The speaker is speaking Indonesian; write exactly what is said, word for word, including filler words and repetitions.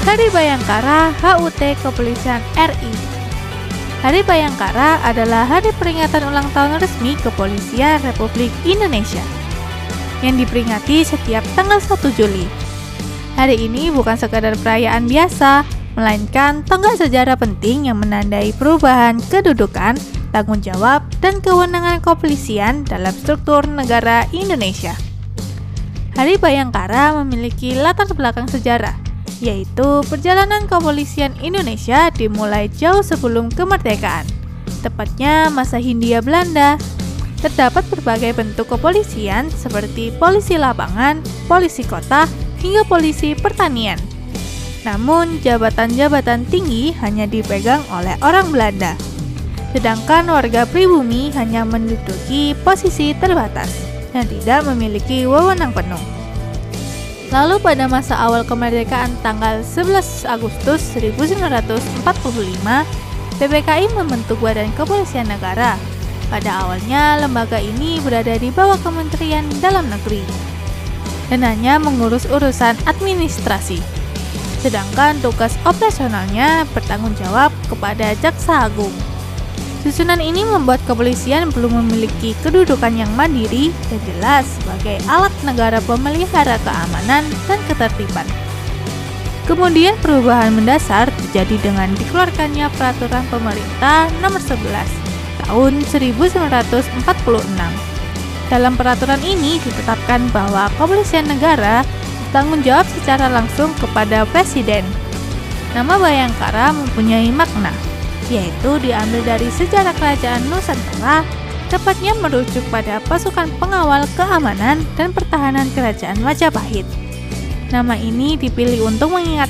Hari Bayangkara H U T Kepolisian R I. Hari Bayangkara adalah hari peringatan ulang tahun resmi Kepolisian Republik Indonesia yang diperingati setiap tanggal satu Juli. Hari ini bukan sekadar perayaan biasa, melainkan tonggak sejarah penting yang menandai perubahan kedudukan, tanggung jawab, dan kewenangan kepolisian dalam struktur negara Indonesia. Hari Bayangkara memiliki latar belakang sejarah, yaitu perjalanan kepolisian Indonesia dimulai jauh sebelum kemerdekaan, tepatnya masa Hindia Belanda. Terdapat berbagai bentuk kepolisian seperti polisi lapangan, polisi kota, hingga polisi pertanian. Namun, jabatan-jabatan tinggi hanya dipegang oleh orang Belanda, sedangkan warga pribumi hanya menduduki posisi terbatas dan tidak memiliki wewenang penuh. Lalu pada masa awal kemerdekaan tanggal sebelas Agustus seribu sembilan ratus empat puluh lima, P P K I membentuk Badan Kepolisian Negara. Pada awalnya, lembaga ini berada di bawah Kementerian Dalam Negeri dan hanya mengurus urusan administrasi. Sedangkan tugas operasionalnya bertanggung jawab kepada Jaksa Agung. Susunan ini membuat kepolisian belum memiliki kedudukan yang mandiri dan jelas sebagai alat negara pemelihara keamanan dan ketertiban. Kemudian perubahan mendasar terjadi dengan dikeluarkannya Peraturan Pemerintah Nomor sebelas Tahun seribu sembilan ratus empat puluh enam. Dalam peraturan ini ditetapkan bahwa kepolisian negara bertanggung jawab secara langsung kepada Presiden. Nama Bayangkara mempunyai makna, yaitu diambil dari sejarah kerajaan Nusantara, tepatnya merujuk pada pasukan pengawal keamanan dan pertahanan kerajaan Majapahit. Nama ini dipilih untuk mengingat